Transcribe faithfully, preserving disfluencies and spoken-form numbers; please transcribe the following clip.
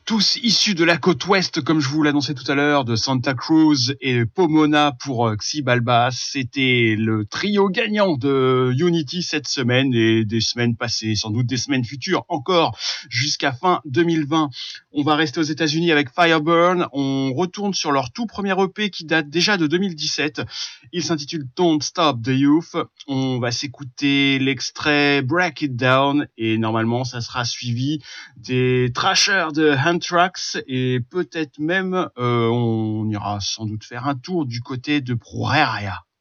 Tous issus de la côte ouest, comme je vous l'annonçais tout à l'heure, de Santa Cruz et Pomona pour euh, Xibalbas. C'était le trio gagnant de Unity cette semaine et des semaines passées, sans doute des semaines futures encore, jusqu'à fin deux mille vingt. On va rester aux États-Unis avec Fireburn. On retourne sur leur tout premier E P qui date déjà de deux mille dix-sept. Il s'intitule Don't Stop the Youth. On va s'écouter l'extrait Break It Down et normalement ça sera suivi des Thrashers de Anthrax et peut-être même euh, on ira sans doute faire un tour du côté de Proraria.